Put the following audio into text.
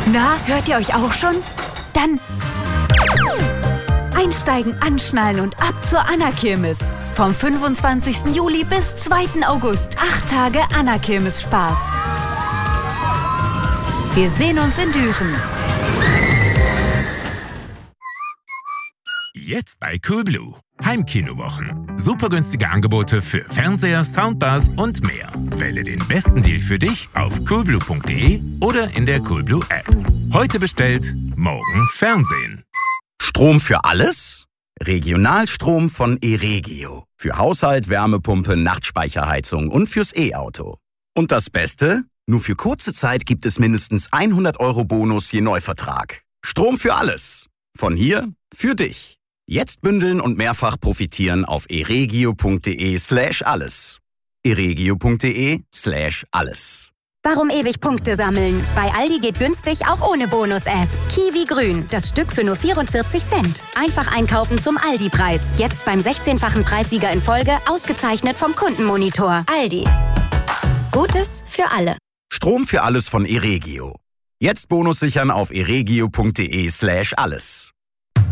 Na, hört ihr euch auch schon? Dann einsteigen, anschnallen und ab zur Anna-Kirmes. Vom 25. Juli bis 2. August. 8 Tage Anna-Kirmes-Spaß. Wir sehen uns in Düren. Jetzt bei Coolblue. Heimkinowochen. Super günstige Angebote für Fernseher, Soundbars und mehr. Wähle den besten Deal für dich auf coolblue.de oder in der Coolblue App. Heute bestellt, morgen Fernsehen. Strom für alles? Regionalstrom von Eregio. Für Haushalt, Wärmepumpe, Nachtspeicherheizung und fürs E-Auto. Und das Beste? Nur für kurze Zeit gibt es mindestens 100 € Bonus je Neuvertrag. Strom für alles. Von hier für dich. Jetzt bündeln und mehrfach profitieren auf eregio.de/alles. eregio.de/alles. Warum ewig Punkte sammeln? Bei Aldi geht günstig auch ohne Bonus-App. Kiwi Grün, das Stück für nur 44 Cent. Einfach einkaufen zum Aldi-Preis. Jetzt beim 16-fachen Preissieger in Folge, ausgezeichnet vom Kundenmonitor. Aldi. Gutes für alle. Strom für alles von Eregio. Jetzt Bonus sichern auf eregio.de/alles.